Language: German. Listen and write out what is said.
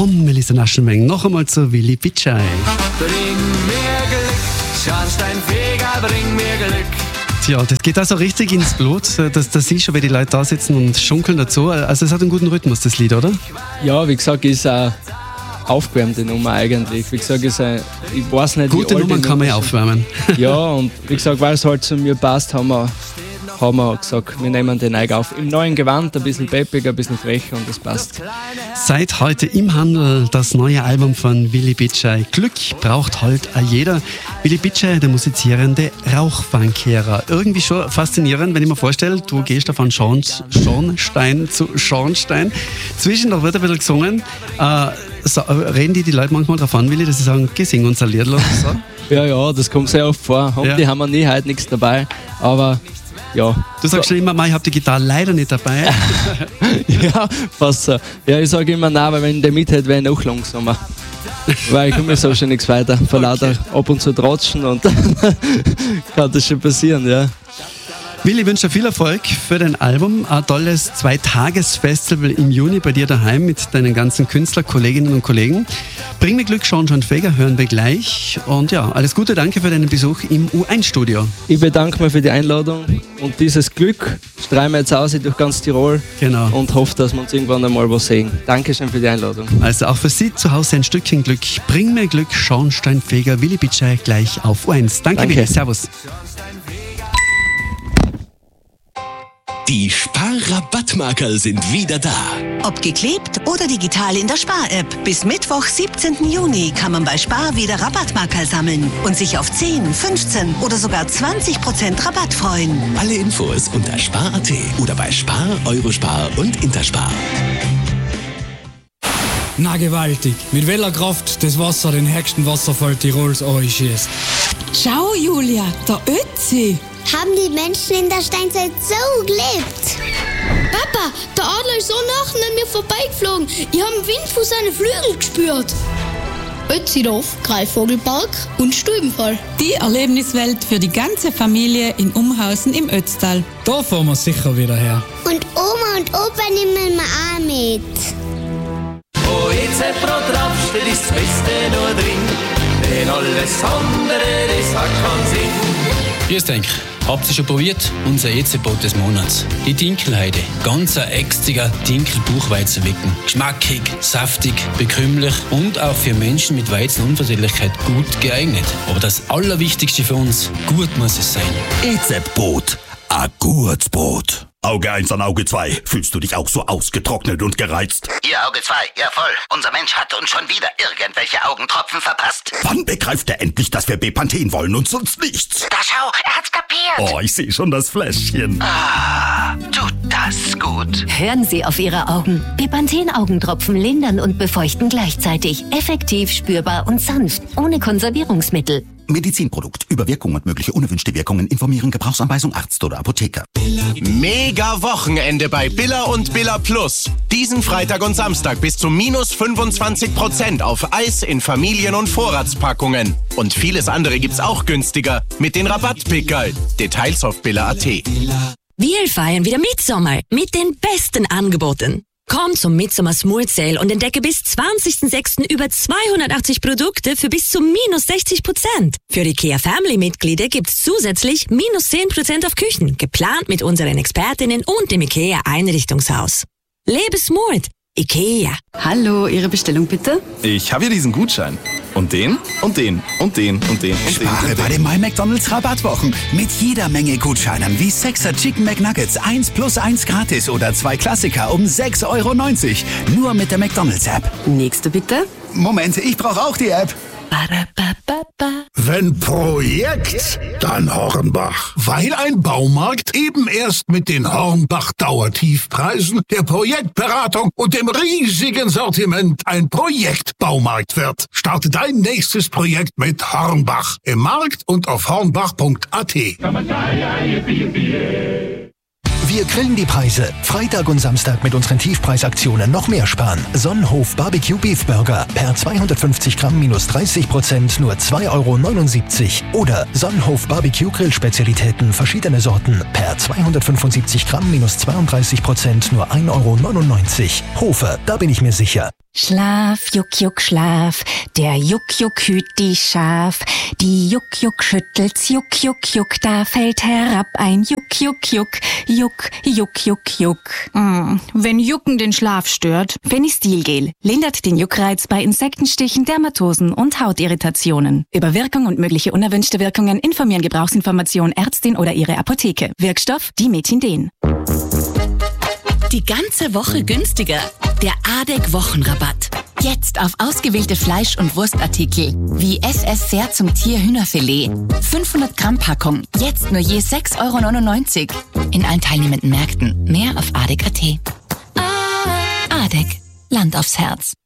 von Melissa Naschenweng. Noch einmal zu Willi Bitschei. Bring mir Glück, Schornsteinfeger, bring mir Glück. Tja, das geht also richtig ins Blut. Da siehst du schon, wie die Leute da sitzen und schunkeln dazu. Also es hat einen guten Rhythmus, das Lied, oder? Ja, wie gesagt, ist eine aufgewärmte Nummer eigentlich. Wie gesagt, ich weiß nicht, gute wie Nummern kann man ja aufwärmen. Ja, und wie gesagt, weil es halt zu mir passt, haben wir gesagt, wir nehmen den Eig auf. Im neuen Gewand, ein bisschen peppig, ein bisschen frecher und das passt. Seit heute im Handel das neue Album von Willi Bitschei. Glück braucht halt jeder. Willi Bitschei, der musizierende Rauchfangkehrer. Irgendwie schon faszinierend, wenn ich mir vorstelle, du gehst da von Schornstein zu Schornstein. Zwischendurch wird ein bisschen gesungen. Reden die Leute manchmal drauf an, Willi, dass sie sagen, geh sing uns ein Lied oder so? Ja, das kommt sehr oft vor. Die haben wir nie, heute nichts dabei, aber ja. Du sagst schon immer, ich habe die Gitarre leider nicht dabei. Ja, fast so. Ja, ich sage immer nein, weil wenn ich die mit hätte, wäre ich noch langsamer. Weil ich komme so schon nichts weiter. Vor lauter ab und zu tratschen und dann kann das schon passieren, ja. Willi, ich wünsche dir viel Erfolg für dein Album. Ein tolles 2-Tages-Festival im Juni bei dir daheim mit deinen ganzen Künstler, Kolleginnen und Kollegen. Bring mir Glück, Schornsteinfeger, hören wir gleich. Und ja, alles Gute, danke für deinen Besuch im U1-Studio. Ich bedanke mich für die Einladung und dieses Glück strahlen wir jetzt aus durch ganz Tirol. Genau. Und hoffe, dass wir uns irgendwann einmal was sehen. Dankeschön für die Einladung. Also auch für Sie zu Hause ein Stückchen Glück. Bring mir Glück, Schornsteinfeger, Willi Bitschei gleich auf U1. Danke. Willi, servus. Die Spar-Rabattmarkerl sind wieder da. Ob geklebt oder digital in der Spar-App. Bis Mittwoch, 17. Juni kann man bei Spar wieder Rabattmarkerl sammeln und sich auf 10, 15 oder sogar 20% Rabatt freuen. Alle Infos unter spar.at oder bei Spar, Eurospar und Interspar. Na gewaltig, mit welcher Kraft das Wasser den höchsten Wasserfall Tirols einschießt. Schau, Julia, der Ötzi. Haben die Menschen in der Steinzeit so gelebt? Papa, der Adler ist so nah an mir vorbeigeflogen. Ich habe den Wind von seinen Flügeln gespürt. Ötzidorf, Greifvogelpark und Stubenfall. Die Erlebniswelt für die ganze Familie in Umhausen im Ötztal. Da fahren wir sicher wieder her. Und Oma und Opa nehmen wir auch mit. OEZ Pro Trapfstedt ist das Beste nur drin, denn alles andere, das hat keinen Sinn. Grüß euch. Habt ihr schon probiert? Unser EC-Brot des Monats. Die Dinkelheide. Ganz ein extiger Dinkel-Buchweizenwecken. Geschmackig, saftig, bekömmlich und auch für Menschen mit Weizenunverträglichkeit gut geeignet. Aber das Allerwichtigste für uns, gut muss es sein. EZ-Brot. Ein gutes Brot. Auge 1 an Auge 2. Fühlst du dich auch so ausgetrocknet und gereizt? Ihr Auge 2, ja voll. Unser Mensch hat uns schon wieder irgendwelche Augentropfen verpasst. Wann begreift er endlich, dass wir Bepanthen wollen und sonst nichts? Da schau, er hat's kapiert. Oh, ich sehe schon das Fläschchen. Ah, tut das gut. Hören Sie auf Ihre Augen. Bepanthen-Augentropfen lindern und befeuchten gleichzeitig. Effektiv, spürbar und sanft. Ohne Konservierungsmittel. Medizinprodukt. Über Wirkung und mögliche unerwünschte Wirkungen informieren. Gebrauchsanweisung Arzt oder Apotheker. Mega Wochenende bei Billa und Billa Plus. Diesen Freitag und Samstag bis zu minus 25% auf Eis in Familien- und Vorratspackungen. Und vieles andere gibt's auch günstiger mit den Rabattpickerl. Details auf billa.at. Wir feiern wieder Mitsommer mit den besten Angeboten. Komm zum Midsommar Smooth Sale und entdecke bis 20.06. über 280 Produkte für bis zu minus 60%. Für IKEA Family Mitglieder gibt's zusätzlich minus 10% auf Küchen, geplant mit unseren Expertinnen und dem IKEA Einrichtungshaus. Lebe smooth. IKEA. Hallo, Ihre Bestellung bitte? Ich habe hier diesen Gutschein. Und den, und den, und den, und den, und Spare den. bei den My McDonald's Rabattwochen. Mit jeder Menge Gutscheinen wie 6er Chicken McNuggets 1+1 gratis oder 2 Klassiker um 6,90 €. Nur mit der McDonald's App. Nächste bitte. Moment, ich brauche auch die App. Wenn Projekt, dann Hornbach. Weil ein Baumarkt eben erst mit den Hornbach-Dauertiefpreisen, der Projektberatung und dem riesigen Sortiment ein Projektbaumarkt wird. Starte dein nächstes Projekt mit Hornbach. Im Markt und auf hornbach.at. Wir grillen die Preise. Freitag und Samstag mit unseren Tiefpreisaktionen noch mehr sparen. Sonnenhof Barbecue Beef Burger per 250 Gramm minus 30%, nur 2,79 €. Oder Sonnenhof Barbecue Grillspezialitäten verschiedene Sorten per 275 Gramm minus 32%, nur 1,99 €. Hofer, da bin ich mir sicher. Schlaf, Juck, Juck, Schlaf, der Juck, Juck hüt die Schaf. Die Juck, Juck schüttelt's, Juck, Juck, Juck, da fällt herab ein Juck, Juck, Juck, Juck, Juck, Juck, Juck. Wenn Jucken den Schlaf stört. Fenistilgel lindert den Juckreiz bei Insektenstichen, Dermatosen und Hautirritationen. Über Wirkung und mögliche unerwünschte Wirkungen informieren Gebrauchsinformation Ärztin oder ihre Apotheke. Wirkstoff Dimetindin. Die ganze Woche günstiger. Der ADEC-Wochenrabatt. Jetzt auf ausgewählte Fleisch- und Wurstartikel wie SS Seer zum Tier-Hühnerfilet. 500 Gramm Packung. Jetzt nur je 6,99 € in allen teilnehmenden Märkten. Mehr auf ADEC.at. ADEC. Land aufs Herz.